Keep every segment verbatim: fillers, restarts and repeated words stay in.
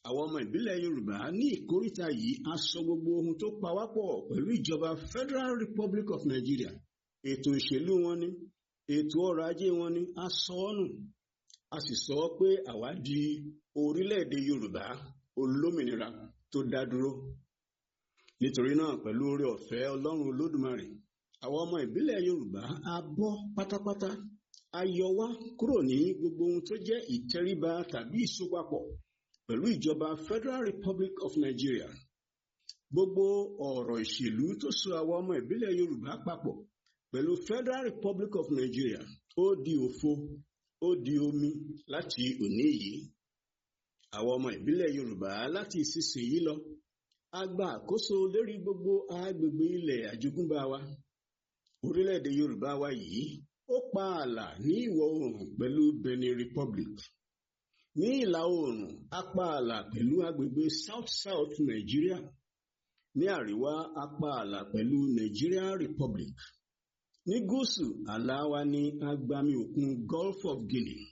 àwọn ọmọ ìbílẹ̀ Yorùbá ní ìkóríta yìí a sọ gbogbo ohun tó pa wá pọ̀ pẹ̀lú ìjọba Federal Republic of Nigeria. Ètò ìṣèlú wọn ni, ètò ọrọ̀ ajé wọn ni, a sọ ọ́ nù. A sì sọ pé àwa di orílẹ̀-èdè Yorùbá olómìnira tó dá dúró. Nítorí náà, pẹ̀lú oore ọ̀fẹ́ Ọlọ́run Olódùmarè, àwọn ọmọ ìbílẹ̀ Yorùbá a bọ́ pátápátá. A yọ wá kúrò ní gbogbo ohun tó jẹ́ ìtẹríba tàbí ìsopapọ̀ pẹ̀lú ìjọba Federal Republic of Nigeria. Gbogbo ọ̀rọ̀ ìṣèlú tó so àwọn ọmọ ìbílẹ̀ Yorùbá papọ̀ pẹ̀lú Federal Republic of Nigeria ó di òfo, ó di omi láti òní yìí. Àwọn ọmọ ìbílẹ̀ Yorùbá láti ìsinsìnyí lọ a gba àkóso lórí gbogbo agbègbè ilẹ̀ àjogúnbá wa. Orílẹ̀-èdè Yorùbá wa yìí ó pa ààlà ní ìwọ̀ oòrùn pẹ̀lú Benin Republic. Ní ìlà oòrùn a pa ààlà pẹ̀lú agbègbè South South Nigeria. Ní àríwá a pa ààlà pẹ̀lú Nigeria Republic. Ní gúúsù ààlà wa ní agbami òkun Gulf of Guinea.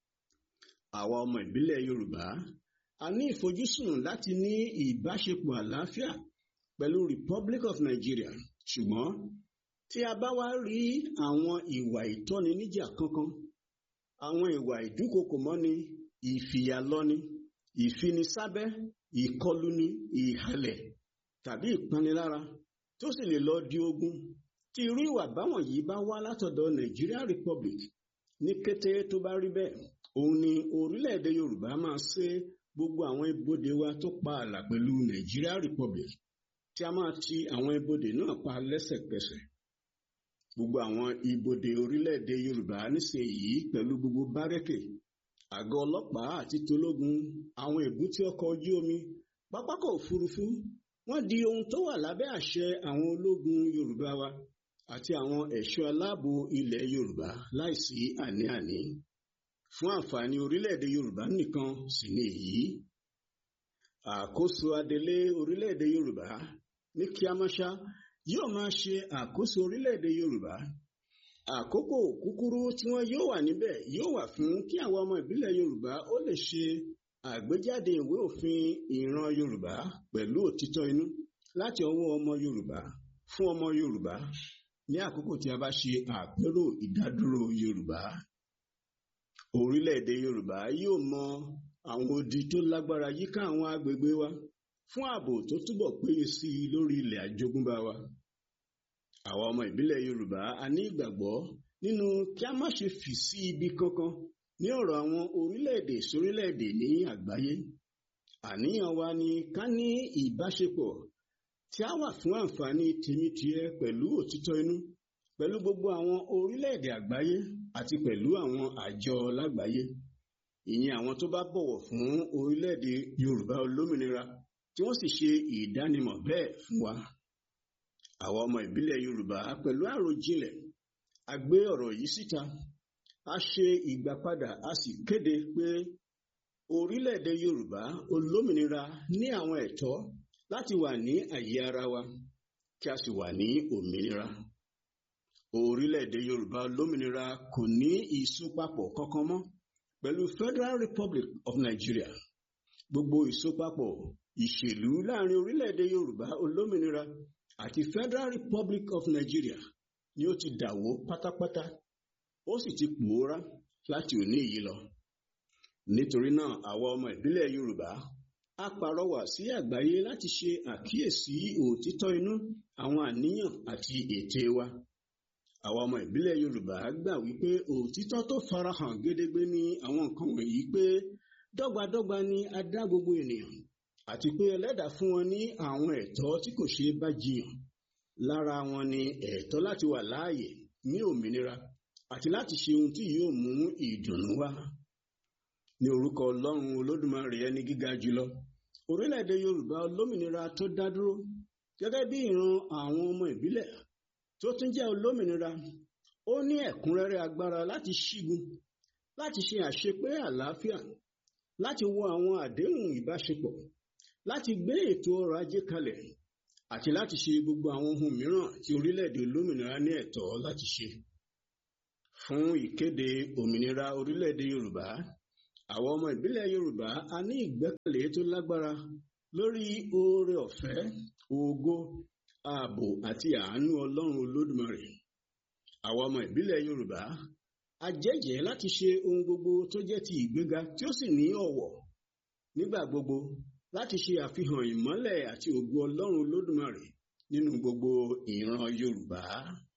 Àwa ọmọ ìbílẹ̀ Yorùbá a ní ìfojúsùn láti ní ìbáṣepọ̀ àlàáfíà pẹ̀lú Republic of Nigeria. Ṣùgbọ́n tí a bá wá rí àwọn ìwà ìtọ́niníjà kankan, àwọn ìwà ìdúnkokòmọ́ni, ìfìyàlọ́ni, ìfinisábẹ́, ìkọluni, ìhàlẹ̀ tàbí ìpanilára tó sì lè lọ di ogun, tí irú ìwà báwọn yìí bá wá látọ̀dọ̀ Nigeria Republic, ní kété tó bá rí bẹ́ẹ̀, òun ni orílẹ̀-èdè Yorùbá máa ṣe gbogbo àwọn ibodè wa tó pa ààlà pẹ̀lú Nigeria Republic, tí a máa ti àwọn ibodè náà pa lẹ́sẹ̀kẹsẹ̀. Gbogbo àwọn ibodè orílẹ̀-èdè Yorùbá nísìnyí pẹ̀lú gbogbo bárẹ́kè, àgọ́ ọlọ́pàá àti tológun, àwọn èbúté ọkọ̀ ojú omi, pápákọ̀ òfurufú, wọ́n di ohun tó wà lábẹ́ àṣẹ àwọn ológun Yorùbá wa àti àwọn ẹ̀ṣọ́ aláàbò ilẹ̀ Yorùbá láìsí àní-àní. Fún àǹfààní orílẹ̀-èdè Yorùbá nìkan sì ni èyí. Àkóso adelé orílẹ̀-èdè Yorùbá ní kíámáṣá yóò máa ṣe àkóso orílẹ̀-èdè Yorùbá. Àkókò kúkúrú tí wọ́n yóò wà níbẹ̀ yóò wà fún kí àwọn ọmọ ìbílẹ̀ Yorùbá ó lè ṣe àgbéjáde ìwé òfin ìran Yorùbá pẹ̀lú òtítọ́ inú láti ọwọ́ ọmọ Yorùbá fún ọmọ Yorùbá ní àkókò tí a bá ṣe àpérò ìdádúró Yorùbá. Orílẹ̀-èdè Yorùbá yóò mọ àwọn odi tó lágbára yíká àwọn agbègbè wa fún ààbò tó túbọ̀ péye sí i lórí ilẹ̀ àjogúnbá wa. Àwa ọmọ ìbílẹ̀ Yorùbá a ní ìgbàgbọ́ nínú kí a má ṣe fì sí ibi kankan ní ọ̀rọ̀ àwọn orílẹ̀-èdè sórílẹ̀-èdè ní àgbáyé. Àníyàn wa ni ká ní ìbáṣepọ̀ tí a wà fún àǹfààní tèmítìẹ pẹ̀lú òtítọ́ inú pẹ̀lú gbogbo àwọn orílẹ̀-èdè àgbáyé àti pẹ̀lú àwọn àjọ lágbàáyé. Ìyẹn àwọn tó bá bọ̀wọ̀ fún orílẹ̀-èdè Yorùbá olómìnira tí wọ́n sì ṣe ìdánimọ̀ bẹ́ẹ̀ fún wa. Àwa ọmọ ìbílẹ̀ Yorùbá pẹ̀lú àròjinlẹ̀ a gbé ọ̀rọ̀ yìí síta. A ṣe ìgbàpadà a sì kéde pé orílẹ̀-èdè Yorùbá olómìnira ní àwọn ẹ̀tọ́ láti wà ní àyè ara wa kí a sì wà ní òmìnira. Orílẹ̀-èdè Yorùbá olómìnira kò ní ìsopapọ̀ kankan mọ́ pẹ̀lú Federal Republic of Nigeria. Gbogbo ìsopapọ̀ ìṣèlú láàrin orílẹ̀-èdè Yorùbá olómìnira àti Federal Republic of Nigeria ni ó ti dàwó pátápátá, ó sì ti pòórá láti òní yìí lọ. Nítorí náà, àwa ọmọ ìbílẹ̀ Yorùbá a pàrọwà sí àgbáyé láti ṣe àkíyèsí òtítọ́ inú àwọn àníyàn àti ète wa. Àwa ọmọ ìbílẹ̀ Yorùbá gbà wípé òtítọ́ tó farahàn gédégbé ní àwọn nǹkan wọ̀nyí pé dọ́gbadọ́gba ni a dá gbogbo ènìyàn àti pé ẹlẹ́dà fún wọn ní àwọn ẹ̀tọ́ tí kò ṣeé bá jiyàn. Lára wọn ni ẹ̀tọ́ láti wà láàyè ní òmìnira àti láti ṣe ohun tí yóò mú ìdùnnú wá. Ní orúkọ Ọlọ́run Olódùmarè ẹni gíga jùlọ, orílẹ̀-èdè Yorùbá olómìnira tó dá dúró gẹ́gẹ́ bí ìran àwọn ọmọ ìbílẹ̀ tó tún jẹ́ olómìnira, ó ní ẹ̀kúnrẹ́rẹ́ agbára láti ṣígun, láti ṣe àṣepé àlàáfíà, láti wọ àwọn àdéhùn ìbáṣepọ̀, láti gbé ètò ọrọ̀ ajé kalẹ̀ àti láti ṣe gbogbo àwọn ohun mìíràn tí orílẹ̀-èdè olómìnira ní ẹ̀tọ́ láti ṣe. Fún ìkéde òmìnira orílẹ̀-èdè Yorùbá, Àwọn ọmọ ìbílẹ̀ Yorùbá a ní ìgbẹ́kẹ̀lé tó lágbára lórí oore ọ̀fẹ́, ògo, ààbò àti àánú Ọlọ́run Olódùmarè. Àwọn ọmọ ìbílẹ̀ Yorùbá a jẹ́jẹ̀ẹ́ láti ṣe ohun gbogbo tó jẹ́ ti ìgbéga tí ó sì ní ọ̀wọ̀ nígbà gbogbo láti ṣe àfihàn ìmọ́lẹ̀ àti ògo Ọlọ́run Olódùmarè nínú gbogbo ìran Yorùbá.